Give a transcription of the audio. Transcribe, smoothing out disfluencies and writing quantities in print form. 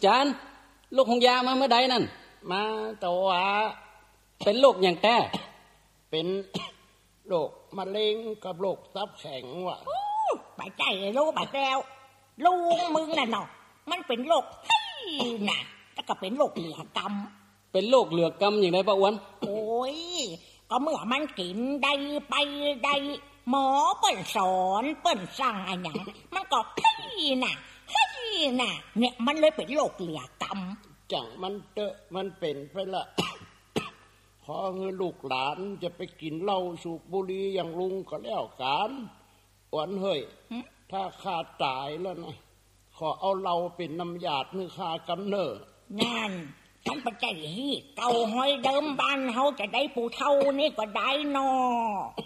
จารย์ลูกของยามาเมื่อใดนั่นมาตัวเป็นโรคอย่างแท้เป็นโรคมะเร็งกับโรคตับแข็งว่ะไปใจรู้บัดแล้วลุงมึงน่ะเนาะมันเป็นโรคน่ะแล้วก็เป็นโรคเหลือกำเป็นโรคเหลือกำอย่างไรป้าอ้วนโอ้ยก็เมื่อมันกินได้ไปได้หมอเปิ้นสอนเปิ้นสั่งอะไรอย่างมันก็น่ะเนี่ยมันเลยเป็นโรคเหลือกำจังมันเตอะมันเป็นไปละขอเงินลูกหลานจะไปกินเหล้าสูบบุหรี่อย่างลุงก็แล้วกันอ้วนเฮ้ยถ้าข้าตายแล้วนะขอเอาเราเป็นน้ำยาดมือข้ากำเนิดนั่นฉันไปใจเก่าห้อยเดิมบ้านเขาจะได้ปูเท่านี่ก็ได้นอ